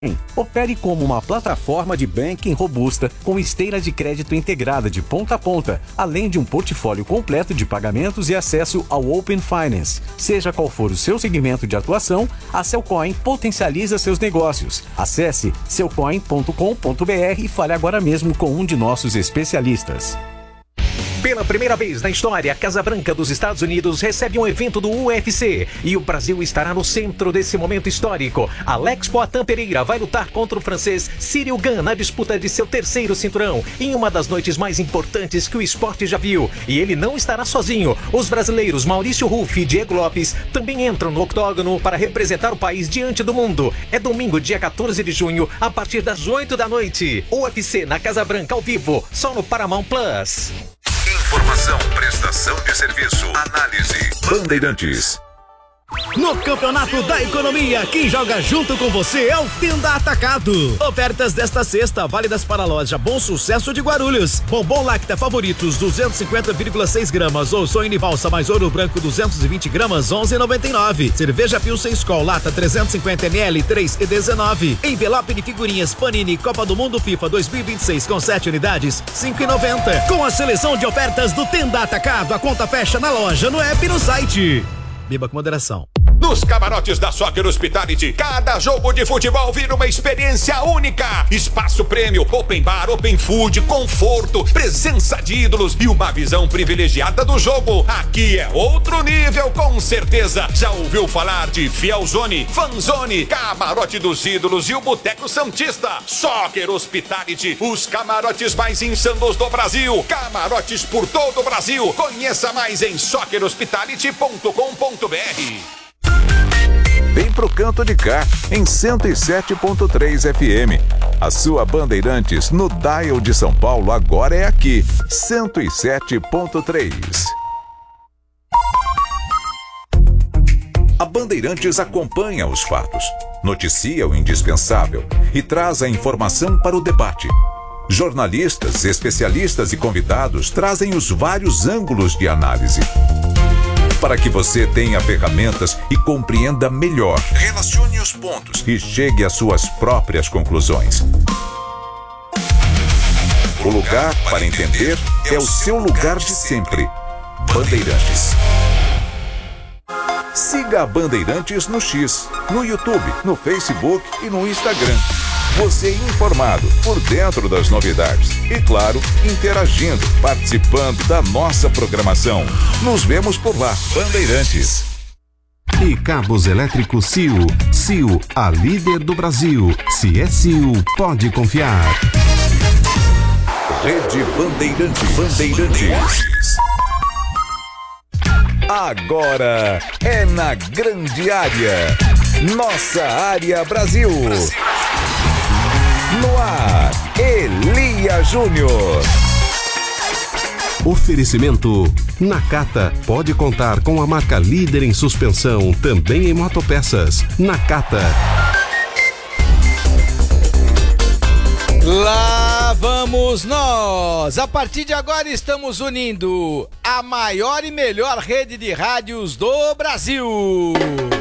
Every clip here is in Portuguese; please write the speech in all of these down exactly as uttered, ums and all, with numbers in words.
Opere como uma plataforma de banking robusta com esteira de crédito integrada de ponta a ponta, além de um portfólio completo de pagamentos e acesso ao Open Finance. Seja qual for o seu segmento de atuação, a Cellcoin potencializa seus negócios. Acesse cellcoin ponto com ponto br e fale agora mesmo com um de nossos especialistas. Pela primeira vez na história, a Casa Branca dos Estados Unidos recebe um evento do U F C e o Brasil estará no centro desse momento histórico. Alex Poatan Pereira vai lutar contra o francês Cyril Gane na disputa de seu terceiro cinturão, em uma das noites mais importantes que o esporte já viu. E ele não estará sozinho. Os brasileiros Maurício Ruff e Diego Lopes também entram no octógono para representar o país diante do mundo. É domingo, dia quatorze de junho, a partir das oito da noite. U F C na Casa Branca ao vivo, só no Paramount Plus. Informação, prestação de serviço, análise. Bandeirantes. No Campeonato da Economia, quem joga junto com você é o Tenda Atacado. Ofertas desta sexta, válidas para a loja Bom Sucesso de Guarulhos. Bombom Lacta Favoritos, duzentos e cinquenta vírgula seis gramas. Ou Sonho Valsa mais Ouro Branco, duzentos e vinte gramas, onze reais e noventa e nove centavos. Cerveja Pilsen Skol Lata trezentos e cinquenta mililitros, três reais e dezenove centavos. Envelope de figurinhas Panini Copa do Mundo FIFA dois mil e vinte e seis com sete unidades, cinco reais e noventa centavos. Com a seleção de ofertas do Tenda Atacado, a conta fecha na loja, no app e no site. Beba com moderação. Nos camarotes da Soccer Hospitality, cada jogo de futebol vira uma experiência única. Espaço prêmio, open bar, open food, conforto, presença de ídolos e uma visão privilegiada do jogo. Aqui é outro nível, com certeza. Já ouviu falar de Fielzone, Fanzone, Camarote dos Ídolos e o Boteco Santista? Soccer Hospitality, os camarotes mais insanos do Brasil. Camarotes por todo o Brasil. Conheça mais em soccer hospitality ponto com ponto br. Vem pro canto de cá, em cento e sete ponto três F M. A sua Bandeirantes no dial de São Paulo agora é aqui, cento e sete ponto três. A Bandeirantes acompanha os fatos, noticia o indispensável e traz a informação para o debate. Jornalistas, especialistas e convidados trazem os vários ângulos de análise, para que você tenha ferramentas e compreenda melhor. Relacione os pontos e chegue às suas próprias conclusões. O lugar para entender é o seu lugar de sempre. Bandeirantes. Siga a Bandeirantes no X, no YouTube, no Facebook e no Instagram. Você informado, por dentro das novidades e, claro, interagindo, participando da nossa programação. Nos vemos por lá, Bandeirantes. E Cabos Elétricos C I U. C I U, a líder do Brasil. Se é C I U, pode confiar. Rede Bandeirantes. Bandeirantes. Agora é na grande área. Nossa área Brasil. No ar, Elia Júnior. Oferecimento Nakata. Pode contar com a marca líder em suspensão, também em motopeças. Nakata. Lá vamos nós! A partir de agora estamos unindo a maior e melhor rede de rádios do Brasil.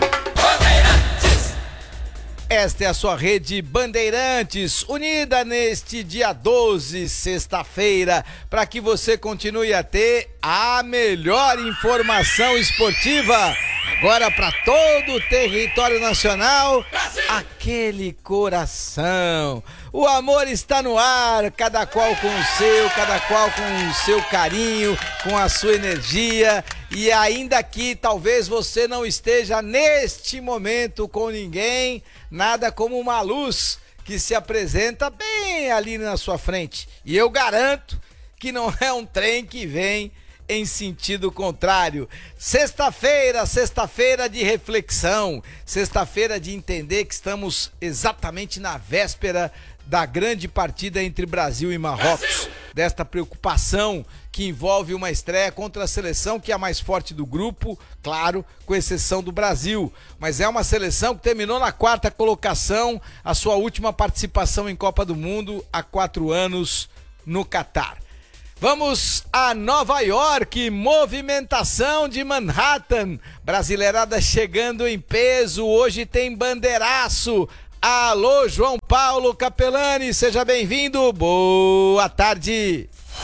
Esta é a sua rede Bandeirantes, unida neste dia doze, sexta-feira, para que você continue a ter a melhor informação esportiva. Agora para todo o território nacional, aquele coração. O amor está no ar, cada qual com o seu, cada qual com o seu carinho, com a sua energia. E ainda que talvez você não esteja neste momento com ninguém, nada como uma luz que se apresenta bem ali na sua frente. E eu garanto que não é um trem que vem em sentido contrário. Sexta-feira, sexta-feira de reflexão, sexta-feira de entender que estamos exatamente na véspera da grande partida entre Brasil e Marrocos, desta preocupação que envolve uma estreia contra a seleção que é a mais forte do grupo, claro, com exceção do Brasil, mas é uma seleção que terminou na quarta colocação, a sua última participação em Copa do Mundo há quatro anos no Catar. Vamos a Nova York, movimentação de Manhattan, brasileirada chegando em peso, hoje tem bandeiraço, Alô, João Paulo Capelani, seja bem-vindo, boa tarde.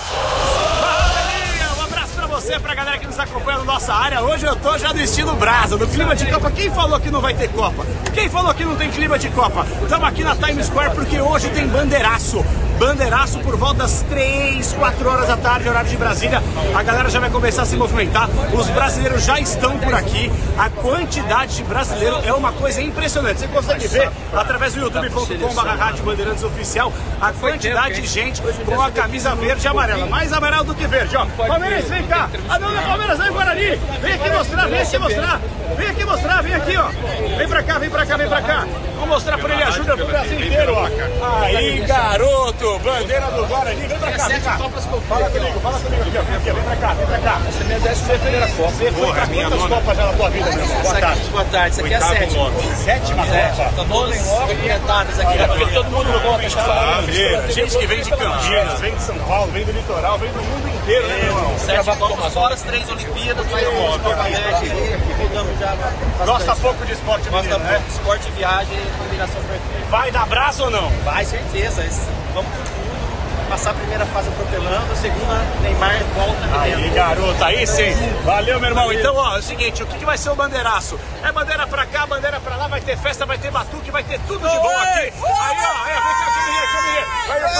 Um abraço pra você, pra galera que nos acompanha na nossa área. Hoje eu tô já no estilo brasa, no clima de Copa. Quem falou que não vai ter Copa? Quem falou que não tem clima de Copa? Estamos aqui na Times Square porque hoje tem bandeiraço. Bandeiraço por volta das três, quatro horas da tarde, horário de Brasília. A galera já vai começar a se movimentar. Os brasileiros já estão por aqui. A quantidade de brasileiro é uma coisa impressionante. Você consegue ver através do youtube ponto com barra rádio Bandeirantes Oficial a quantidade de gente com a camisa verde e amarela. Mais amarelo do que verde, ó. Palmeiras, vem cá. A dona Palmeiras vai Guarani. Vem aqui mostrar, vem aqui mostrar. Vem aqui mostrar, vem aqui, ó. Vem pra cá, vem pra cá, vem pra cá. Vamos mostrar pra ele a ajuda pro Brasil inteiro, ó. Aí, garoto. Bandeira do Guarani, vem pra cá, vem cá. Fala comigo, fala comigo aqui, ó. Vem pra cá, vem pra cá. Essa é minha décima primeira Copa. Você foi pra quantas Copas já na tua vida, meu? Boa tarde. Boa tarde, isso aqui é a sétima. Sétima Copa? Tá nome logo documentadas aqui. Porque todo mundo não volta a gente que vem de Campinas, vem de São Paulo, vem do litoral, vem do mundo inteiro, né, meu irmão? Sete Copas, fora as três Olimpíadas, mais um Copa América. Rodamos já. Gosta pouco de esporte, Gosta né? pouco de esporte, viagem e combinação perfeita. Vai dar abraço ou não? Vai, certeza. Vamos com tudo. Passar a primeira fase atropelando, a segunda, Neymar volta. Aí, garoto, aí sim. Valeu, meu irmão. Então, ó, é o seguinte, o que, que vai ser o bandeiraço? É bandeira pra cá, bandeira pra lá, vai ter festa, vai ter batuque, vai ter tudo de bom aqui. Aí, ó, aí, vem cá, Camille, Camille. Vai, vai,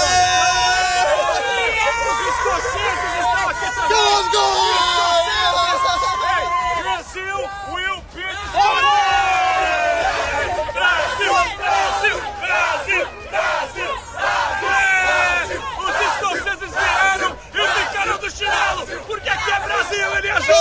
vai. Os escoceses estão aqui também. Os escoceses! Brasil will beat Brasil, Brasil, Brasil, Brasil, Brasil! Os escoceses vieram e ficaram do chinelo, porque aqui é Brasil, ele ajuda!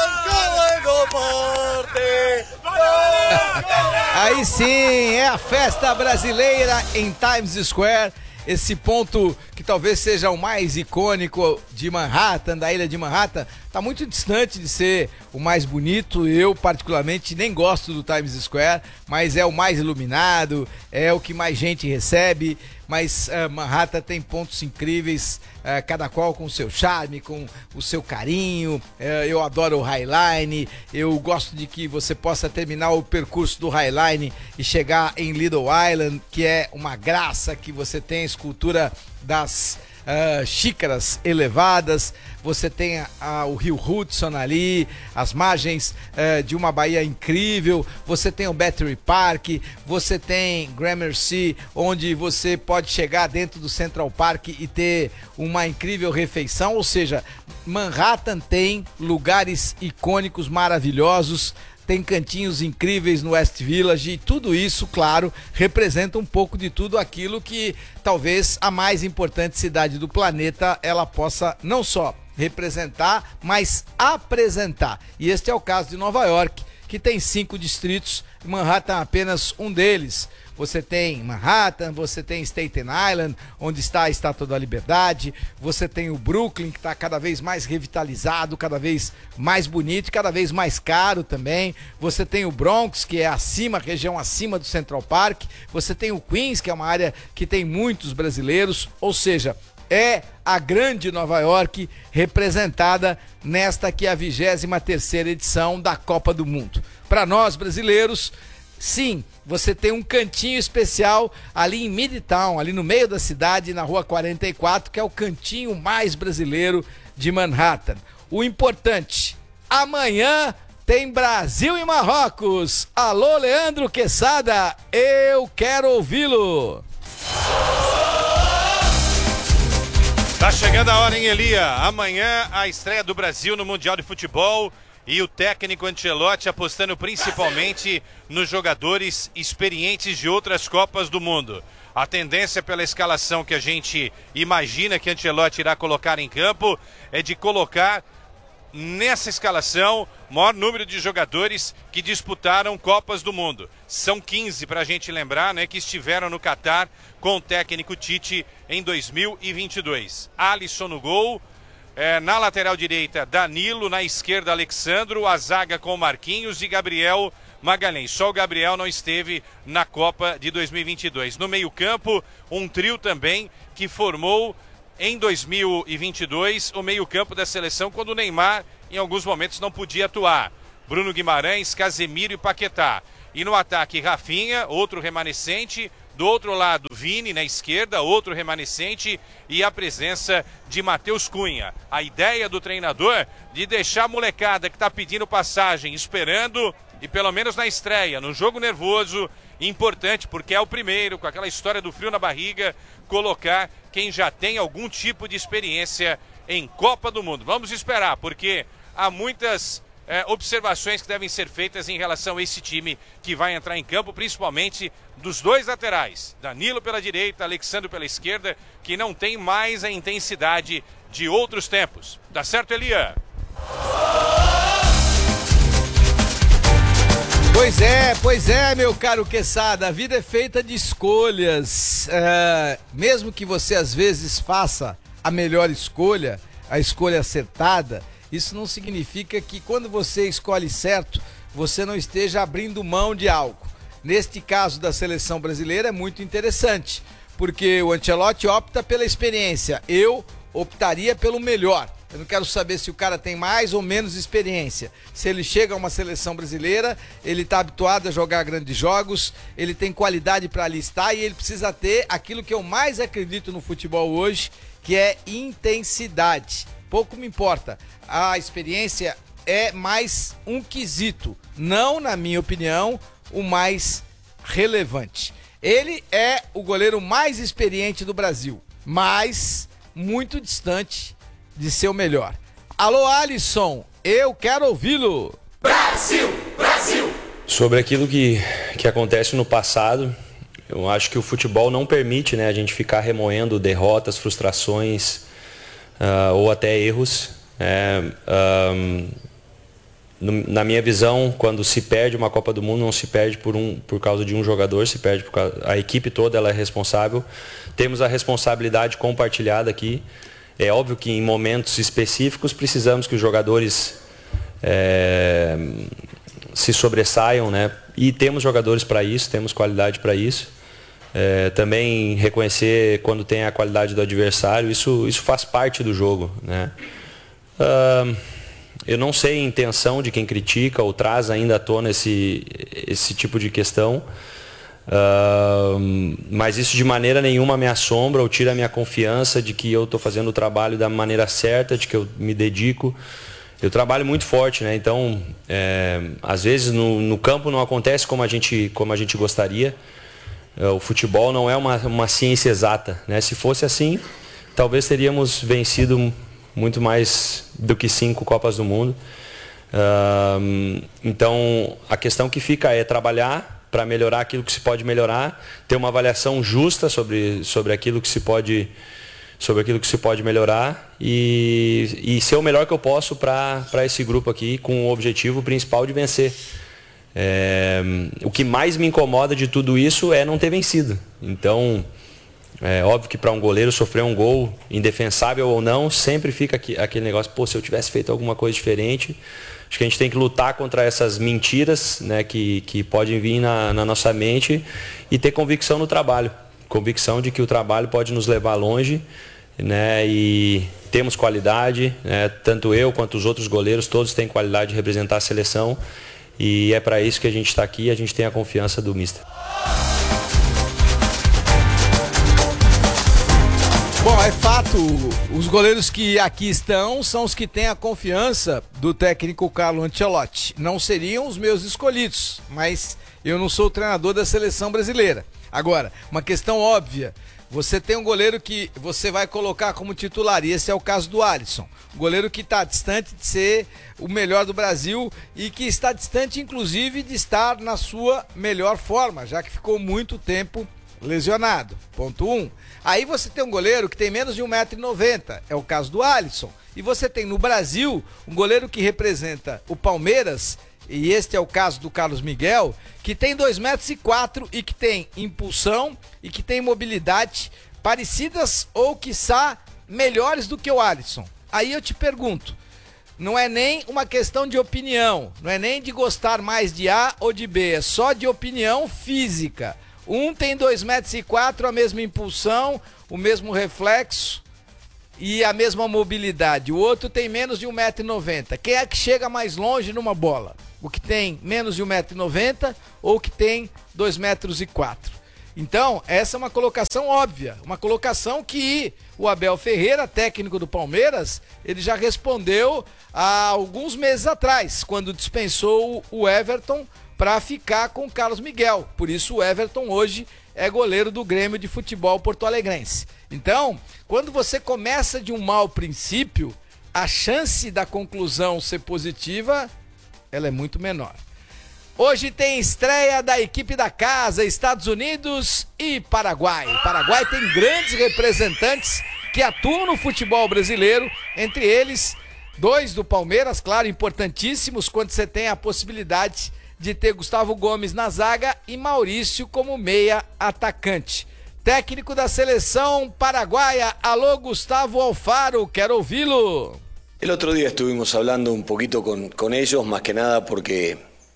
Aí sim, é a festa brasileira em Times Square. Esse ponto que talvez seja o mais icônico de Manhattan, da ilha de Manhattan, está muito distante de ser o mais bonito. Eu, particularmente, nem gosto do Times Square, mas é o mais iluminado, é o que mais gente recebe. Mas uh, Manhattan tem pontos incríveis, uh, cada qual com o seu charme, com o seu carinho. Uh, eu adoro o High Line, eu gosto de que você possa terminar o percurso do High Line e chegar em Little Island, que é uma graça, que você tem a escultura das uh, xícaras elevadas, você tem a, a, o rio Hudson ali, as margens uh, de uma baía incrível, você tem o Battery Park, você tem Gramercy, onde você pode chegar dentro do Central Park e ter uma incrível refeição. Ou seja, Manhattan tem lugares icônicos maravilhosos, tem cantinhos incríveis no West Village, e tudo isso, claro, representa um pouco de tudo aquilo que talvez a mais importante cidade do planeta ela possa não só representar, mas apresentar. E este é o caso de Nova York, que tem cinco distritos, Manhattan apenas um deles. Você tem Manhattan, você tem Staten Island, onde está a Estátua da Liberdade, você tem o Brooklyn, que está cada vez mais revitalizado, cada vez mais bonito e cada vez mais caro também. Você tem o Bronx, que é acima, região acima do Central Park. Você tem o Queens, que é uma área que tem muitos brasileiros, ou seja, é a grande Nova York representada nesta que é a vigésima terceira edição da Copa do Mundo. Para nós brasileiros, sim, você tem um cantinho especial ali em Midtown, ali no meio da cidade, na rua quarenta e quatro, que é o cantinho mais brasileiro de Manhattan. O importante, amanhã tem Brasil e Marrocos. Alô, Leandro Quesada, eu quero ouvi-lo. Tá chegando a hora, hein, Elia? Amanhã a estreia do Brasil no Mundial de Futebol. E o técnico Ancelotti apostando principalmente nos jogadores experientes de outras Copas do Mundo. A tendência pela escalação que a gente imagina que Ancelotti irá colocar em campo é de colocar nessa escalação o maior número de jogadores que disputaram Copas do Mundo. São quinze, para a gente lembrar, né, que estiveram no Catar com o técnico Tite em dois mil e vinte e dois. Alisson no gol. É, na lateral direita, Danilo, na esquerda, Alexandro, a zaga com Marquinhos e Gabriel Magalhães. Só o Gabriel não esteve na Copa de dois mil e vinte e dois. No meio-campo, um trio também que formou em dois mil e vinte e dois o meio-campo da seleção, quando o Neymar, em alguns momentos, não podia atuar. Bruno Guimarães, Casemiro e Paquetá. E no ataque, Rafinha, outro remanescente. Do outro lado, Vini na esquerda, outro remanescente. E a presença de Matheus Cunha. A ideia do treinador de deixar a molecada que está pedindo passagem esperando. E pelo menos na estreia, no jogo nervoso, importante, porque é o primeiro, com aquela história do frio na barriga, colocar quem já tem algum tipo de experiência em Copa do Mundo. Vamos esperar, porque há muitas é, observações que devem ser feitas em relação a esse time que vai entrar em campo, principalmente dos dois laterais. Danilo pela direita, Alexandre pela esquerda, que não tem mais a intensidade de outros tempos. Tá certo, Elia? Pois é, pois é, meu caro Quesada, a vida é feita de escolhas. É, mesmo que você às vezes faça a melhor escolha, a escolha acertada, isso não significa que quando você escolhe certo, você não esteja abrindo mão de algo. Neste caso da seleção brasileira é muito interessante, porque o Ancelotti opta pela experiência, eu optaria pelo melhor. Eu não quero saber se o cara tem mais ou menos experiência. Se ele chega a uma seleção brasileira, ele está habituado a jogar grandes jogos, ele tem qualidade para alistar e ele precisa ter aquilo que eu mais acredito no futebol hoje, que é intensidade. Pouco me importa. A experiência é mais um quesito, não, na minha opinião, o mais relevante. Ele é o goleiro mais experiente do Brasil, mas muito distante de ser o melhor. Alô, Alisson, eu quero ouvi-lo. Brasil, Brasil! Sobre aquilo que, que acontece no passado, eu acho que o futebol não permite, né, a gente ficar remoendo derrotas, frustrações uh, ou até erros. É, um, no, na minha visão, quando se perde uma Copa do Mundo, não se perde por, um, por causa de um jogador, se perde por causa, a equipe toda ela é responsável. Temos a responsabilidade compartilhada aqui. É óbvio que em momentos específicos precisamos que os jogadores é, se sobressaiam, né? E temos jogadores para isso, temos qualidade para isso. É, também reconhecer quando tem a qualidade do adversário, isso, isso faz parte do jogo, né? Uh, eu não sei a intenção de quem critica ou traz ainda à tona esse, esse tipo de questão. Uh, mas isso de maneira nenhuma me assombra ou tira a minha confiança de que eu estou fazendo o trabalho da maneira certa, de que eu me dedico. Eu trabalho muito forte, né? Então, é, às vezes no, no campo não acontece como a gente, como a gente gostaria. Uh, o futebol não é uma, uma ciência exata, né? Se fosse assim, talvez teríamos vencido muito mais do que cinco Copas do Mundo. Uh, então, a questão que fica é trabalhar para melhorar aquilo que se pode melhorar, ter uma avaliação justa sobre, sobre aquilo que se pode sobre aquilo que se pode melhorar e, e ser o melhor que eu posso para esse grupo aqui, com o objetivo principal de vencer. É, o que mais me incomoda de tudo isso é não ter vencido. Então, é óbvio que para um goleiro sofrer um gol, indefensável ou não, sempre fica aqui, aquele negócio, pô, se eu tivesse feito alguma coisa diferente. Acho que a gente tem que lutar contra essas mentiras, né, que, que podem vir na, na nossa mente e ter convicção no trabalho. Convicção de que o trabalho pode nos levar longe, né, e temos qualidade, né, tanto eu quanto os outros goleiros, todos têm qualidade de representar a seleção e é para isso que a gente está aqui e a gente tem a confiança do mister. Bom, é fato, os goleiros que aqui estão são os que têm a confiança do técnico Carlo Ancelotti. Não seriam os meus escolhidos, mas eu não sou o treinador da seleção brasileira. Agora, uma questão óbvia, você tem um goleiro que você vai colocar como titular, e esse é o caso do Alisson. Um goleiro que está distante de ser o melhor do Brasil e que está distante, inclusive, de estar na sua melhor forma, já que ficou muito tempo lesionado. Ponto um. Aí você tem um goleiro que tem menos de um metro e noventa, é o caso do Alisson. E você tem no Brasil um goleiro que representa o Palmeiras, e este é o caso do Carlos Miguel, que tem dois metros e quatro e que tem impulsão e que tem mobilidade parecidas ou quiçá melhores do que o Alisson. Aí eu te pergunto, não é nem uma questão de opinião, não é nem de gostar mais de A ou de B, é só de opinião física. Um tem dois metros e quatro, a mesma impulsão, o mesmo reflexo. e a mesma mobilidade, o outro tem menos de um metro e noventa. Quem é que chega mais longe numa bola? O que tem menos de um metro e noventa ou o que tem dois metros e quatro? Então, essa é uma colocação óbvia, uma colocação que o Abel Ferreira, técnico do Palmeiras, ele já respondeu há alguns meses atrás, quando dispensou o Everton para ficar com o Carlos Miguel. Por isso o Everton hoje é goleiro do Grêmio de Futebol porto-alegrense. Então, quando você começa de um mau princípio, a chance da conclusão ser positiva, ela é muito menor. Hoje tem estreia da equipe da casa, Estados Unidos e Paraguai. Paraguai tem grandes representantes que atuam no futebol brasileiro, entre eles dois do Palmeiras, claro, importantíssimos quando você tem a possibilidade de ter Gustavo Gomes na zaga e Maurício como meia atacante. Técnico da seleção paraguaia, alô Gustavo Alfaro, quero ouvi-lo. El otro día estuvimos hablando un poquito con, con ellos, más que nada porque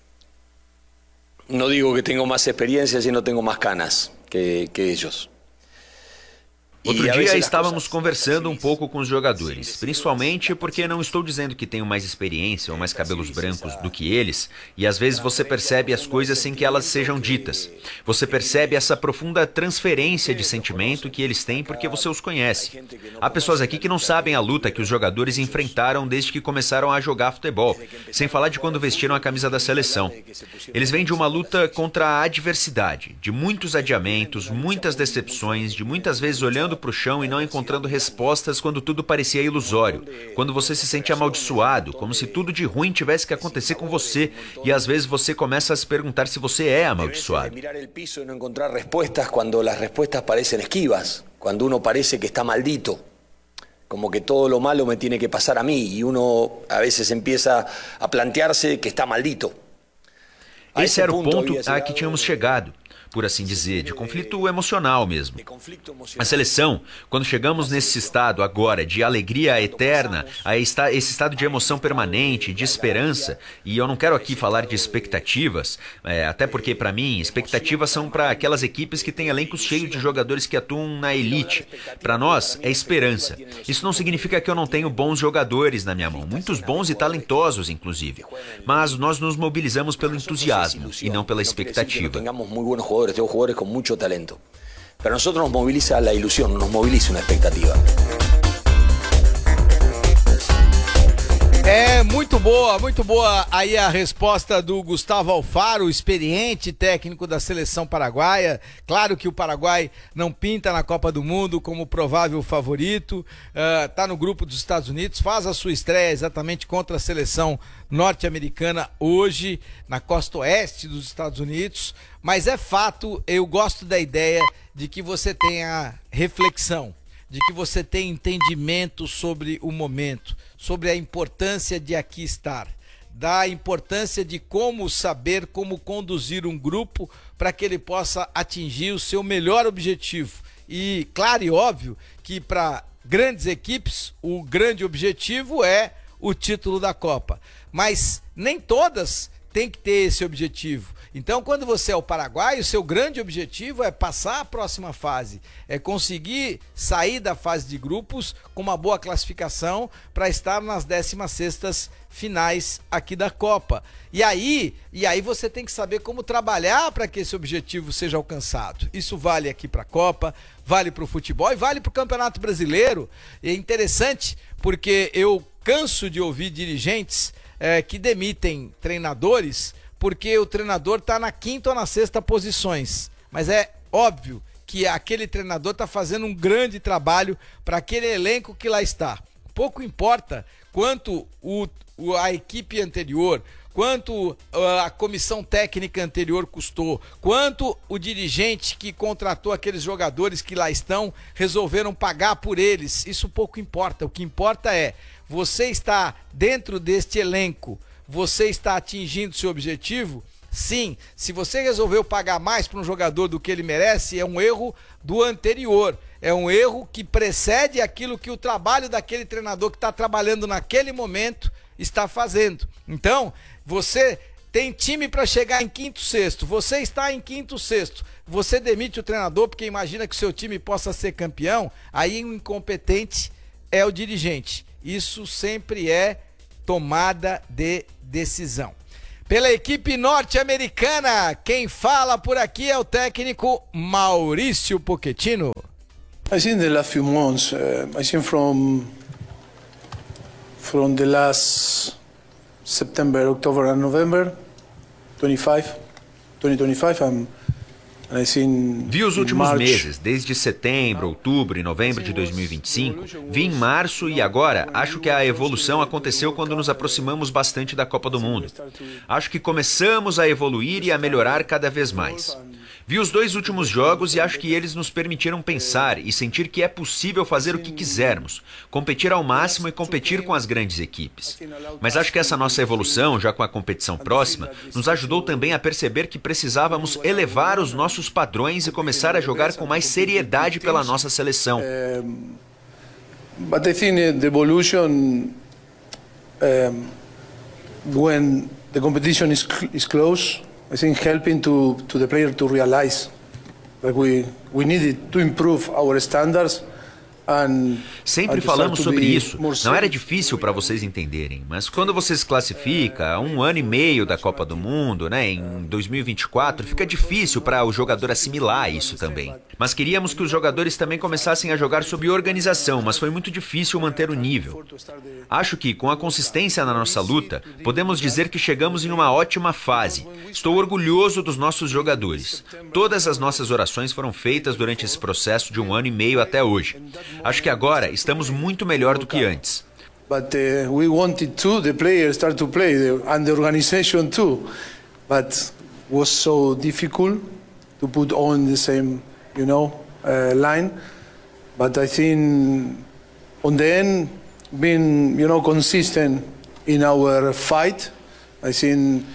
no digo que tengo más experiencia, sino tengo más canas que, que ellos. Outro dia estávamos conversando um pouco com os jogadores, principalmente porque não estou dizendo que tenho mais experiência ou mais cabelos brancos do que eles, e às vezes você percebe as coisas sem que elas sejam ditas. Você percebe essa profunda transferência de sentimento que eles têm porque você os conhece. Há pessoas aqui que não sabem a luta que os jogadores enfrentaram desde que começaram a jogar futebol, sem falar de quando vestiram a camisa da seleção. Eles vêm de uma luta contra a adversidade, de muitos adiamentos, muitas decepções, de muitas vezes olhando para o chão e não encontrando respostas quando tudo parecia ilusório, quando você se sente amaldiçoado, como se tudo de ruim tivesse que acontecer com você, e às vezes você começa a se perguntar se você é amaldiçoado. Mirar el piso y no encontrar respuestas cuando las respuestas parecen esquivas, cuando uno parece que está maldito, como que todo lo malo me tiene que pasar a mí, y uno a veces empieza a plantearse que está maldito. Esse era o ponto a que tínhamos chegado, por assim dizer, de conflito emocional mesmo. A seleção, quando chegamos nesse estado agora de alegria eterna, a esta, esse estado de emoção permanente, de esperança, e eu não quero aqui falar de expectativas, é, até porque para mim, expectativas são para aquelas equipes que têm elencos cheios de jogadores que atuam na elite. Para nós, é esperança. Isso não significa que eu não tenho bons jogadores na minha mão, muitos bons e talentosos, inclusive. Mas nós nos mobilizamos pelo entusiasmo e não pela expectativa. Tengo jugadores con mucho talento, pero a nosotros nos moviliza la ilusión, nos moviliza una expectativa. É muito boa, muito boa aí a resposta do Gustavo Alfaro, experiente técnico da seleção paraguaia. Claro que o Paraguai não pinta na Copa do Mundo como provável favorito, uh, tá no grupo dos Estados Unidos, faz a sua estreia exatamente contra a seleção norte-americana hoje na costa oeste dos Estados Unidos, mas é fato, eu gosto da ideia de que você tenha reflexão, de que você tenha entendimento sobre o momento, sobre a importância de aqui estar, da importância de como saber como conduzir um grupo para que ele possa atingir o seu melhor objetivo. E claro e óbvio que para grandes equipes o grande objetivo é o título da Copa, mas nem todas têm que ter esse objetivo. Então, quando você é o Paraguai, o seu grande objetivo é passar a próxima fase, é conseguir sair da fase de grupos com uma boa classificação para estar nas décimas sextas finais aqui da Copa. E aí, e aí você tem que saber como trabalhar para que esse objetivo seja alcançado. Isso vale aqui para a Copa, vale para o futebol e vale para o Campeonato Brasileiro. E é interessante porque eu canso de ouvir dirigentes é, que demitem treinadores porque o treinador está na quinta ou na sexta posições. Mas é óbvio que aquele treinador está fazendo um grande trabalho para aquele elenco que lá está. Pouco importa quanto o, o, a equipe anterior, quanto a comissão técnica anterior custou, quanto o dirigente que contratou aqueles jogadores que lá estão resolveram pagar por eles. Isso pouco importa. O que importa é você está dentro deste elenco, você está atingindo seu objetivo? Sim. Se você resolveu pagar mais para um jogador do que ele merece, é um erro do anterior. É um erro que precede aquilo que o trabalho daquele treinador que está trabalhando naquele momento está fazendo. Então, você tem time para chegar em quinto, sexto. Você está em quinto, sexto. Você demite o treinador porque imagina que o seu time possa ser campeão. Aí um incompetente é o dirigente. Isso sempre é tomada de decisão. Pela equipe norte-americana, quem fala por aqui é o técnico Maurício Pochettino. I think the last few months, uh, I think from from the last September, October and November, twenty-five, twenty twenty-five, I'm Vi os últimos meses, desde setembro, outubro e novembro de dois mil e vinte e cinco, vi em março e agora acho que a evolução aconteceu quando nos aproximamos bastante da Copa do Mundo. Acho que começamos a evoluir e a melhorar cada vez mais. Vi os dois últimos jogos e acho que eles nos permitiram pensar e sentir que é possível fazer o que quisermos, competir ao máximo e competir com as grandes equipes. Mas acho que essa nossa evolução, já com a competição próxima, nos ajudou também a perceber que precisávamos elevar os nossos padrões e começar a jogar com mais seriedade pela nossa seleção. But I think the evolution, um, when the competition is, is close, I think helping to, to the player to realize that we, we needed to improve our standards. Sempre falamos sobre isso. Não era difícil para vocês entenderem, mas quando você se classifica a um ano e meio da Copa do Mundo, né, em dois mil e vinte e quatro, fica difícil para o jogador assimilar isso também. Mas queríamos que os jogadores também começassem a jogar sob organização, mas foi muito difícil manter o nível. Acho que, com a consistência na nossa luta, podemos dizer que chegamos em uma ótima fase. Estou orgulhoso dos nossos jogadores. Todas as nossas orações foram feitas durante esse processo de um ano e meio até hoje. Acho que agora estamos muito melhor do que antes. But uh, we wanted to the players start to play the, and the organization too. But was so difficult to put on the same, you know, uh, line. But I think on the end, being, you know, consistent in our fight, I think.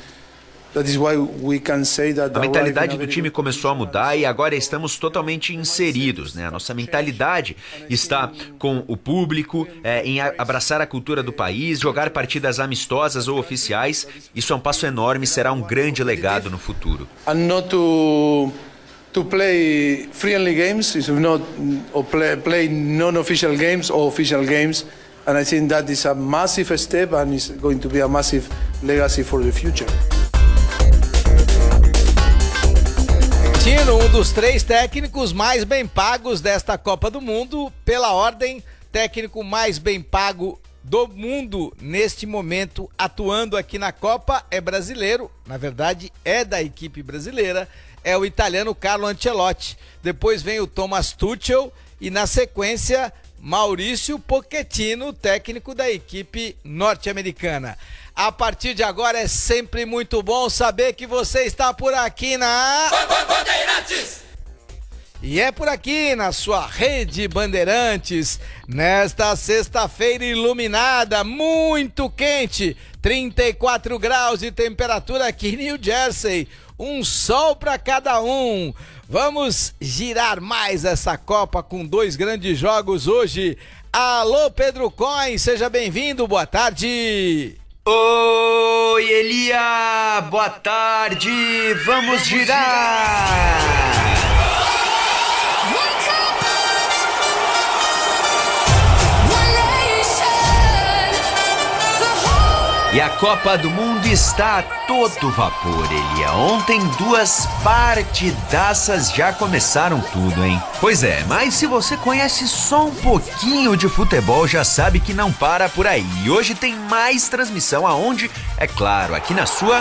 A mentalidade do time começou a mudar e agora estamos totalmente inseridos, né? A nossa mentalidade está com o público, é, em abraçar a cultura do país, jogar partidas amistosas ou oficiais. Isso é um passo enorme e será um grande legado no futuro. And not to to play friendly games, if not or play, play non-official games or official games. And I think that is a massive step and is going to be a massive legacy for the future. Um dos três técnicos mais bem pagos desta Copa do Mundo, pela ordem, técnico mais bem pago do mundo neste momento, atuando aqui na Copa, é brasileiro, na verdade é da equipe brasileira, é o italiano Carlo Ancelotti. Depois vem o Thomas Tuchel e na sequência Maurício Pochettino, técnico da equipe norte-americana. A partir de agora é sempre muito bom saber que você está por aqui na... Bandeirantes! E é por aqui na sua Rede Bandeirantes, nesta sexta-feira iluminada, muito quente, trinta e quatro graus de temperatura aqui em New Jersey, um sol para cada um. Vamos girar mais essa Copa com dois grandes jogos hoje. Alô, Pedro Coin, seja bem-vindo, boa tarde. Oi, Elia, boa tarde, vamos girar! E a Copa do Mundo está a todo vapor, Elia. Ontem duas partidaças já começaram tudo, hein? Pois é, mas se você conhece só um pouquinho de futebol, já sabe que não para por aí. E hoje tem mais transmissão aonde? É claro, aqui na sua...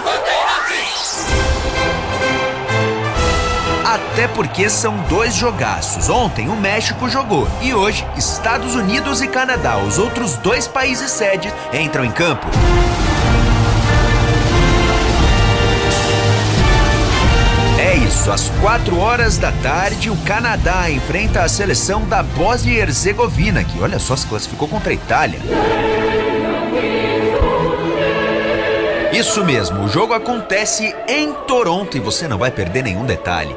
Até porque são dois jogaços. Ontem o México jogou e hoje Estados Unidos e Canadá, os outros dois países sede, entram em campo. É isso, às quatro horas da tarde o Canadá enfrenta a seleção da Bósnia e Herzegovina, que olha só, se classificou contra a Itália. Isso mesmo, o jogo acontece em Toronto e você não vai perder nenhum detalhe.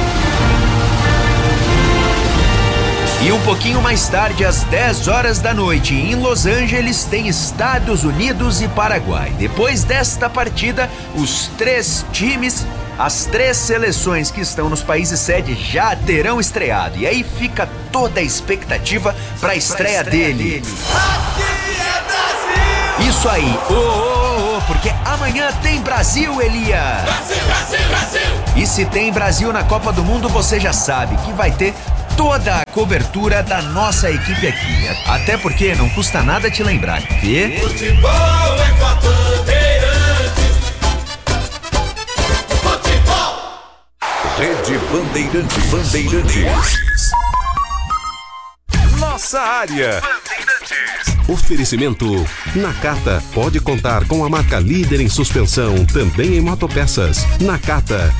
E um pouquinho mais tarde, às dez horas da noite, em Los Angeles, tem Estados Unidos e Paraguai. Depois desta partida, os três times As três seleções que estão nos países sede já terão estreado. E aí fica toda a expectativa para a estreia, estreia dele. dele. Aqui é Brasil! Isso aí, ô, ô, ô, porque amanhã tem Brasil, Elia! Brasil, Brasil, Brasil! E se tem Brasil na Copa do Mundo, você já sabe que vai ter toda a cobertura da nossa equipe aqui. Até porque não custa nada te lembrar que... Futebol é com a Bandeirantes. Futebol! Rede Bandeirantes. Bandeirantes. Nossa área. Oferecimento. Nakata pode contar com a marca líder em suspensão, também em motopeças. Nakata.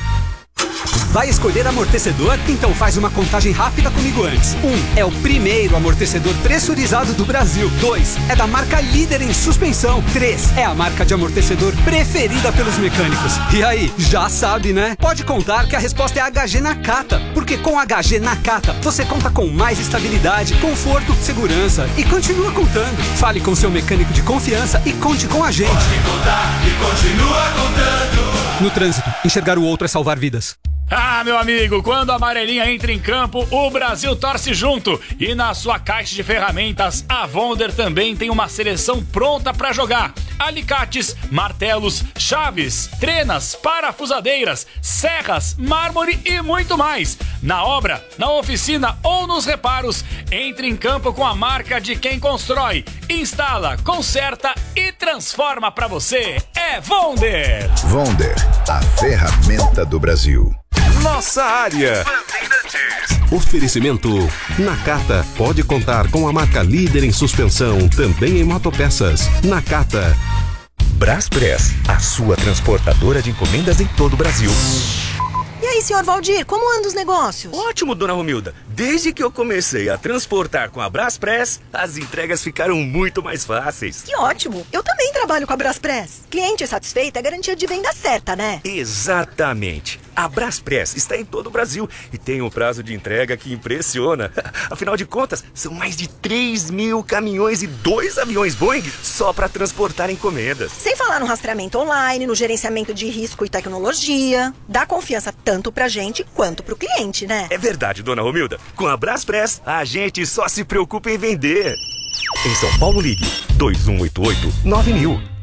Vai escolher amortecedor? Então faz uma contagem rápida comigo antes. Um, é o primeiro amortecedor pressurizado do Brasil. Dois, é da marca líder em suspensão. Três, é a marca de amortecedor preferida pelos mecânicos. E aí, já sabe, né? Pode contar que a resposta é H G Nakata, porque com H G Nakata você conta com mais estabilidade, conforto, segurança e continua contando. Fale com seu mecânico de confiança e conte com a gente. Pode contar e continua contando. No trânsito, enxergar o outro é salvar vidas. Ah, meu amigo, quando a amarelinha entra em campo, o Brasil torce junto. E na sua caixa de ferramentas, a Vonder também tem uma seleção pronta para jogar. Alicates, martelos, chaves, trenas, parafusadeiras, serras, mármore e muito mais. Na obra, na oficina ou nos reparos, entre em campo com a marca de quem constrói, instala, conserta e transforma para você. É Vonder! Vonder, a ferramenta do Brasil. Nossa área. Oferecimento. Nakata pode contar com a marca líder em suspensão, também em motopeças. Nakata. Braspress, a sua transportadora de encomendas em todo o Brasil. E aí, senhor Valdir, como andam os negócios? Ótimo, dona Romilda. Desde que eu comecei a transportar com a Braspress, as entregas ficaram muito mais fáceis. Que ótimo! Eu também trabalho com a Braspress. Cliente satisfeito é garantia de venda certa, né? Exatamente. A Braspress está em todo o Brasil e tem um prazo de entrega que impressiona. Afinal de contas, são mais de três mil caminhões e dois aviões Boeing só para transportar encomendas. Sem falar no rastreamento online, no gerenciamento de risco e tecnologia. Dá confiança tanto pra gente quanto pro cliente, né? É verdade, dona Romilda. Com a Braspress, a gente só se preocupa em vender. Em São Paulo, ligue dois um oito oito nove mil.